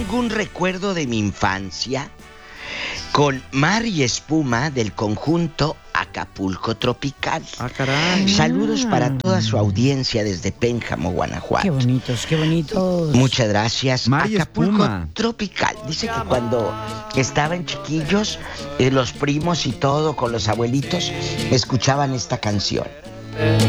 tengo un recuerdo de mi infancia con Mar y Espuma del conjunto Acapulco Tropical. Ah, caray. Saludos para toda su audiencia desde Pénjamo, Guanajuato. Qué bonitos, qué bonitos. Muchas gracias. Mar y Acapulco Espuma. Tropical. Dice que cuando estaban chiquillos, los primos y todo con los abuelitos escuchaban esta canción.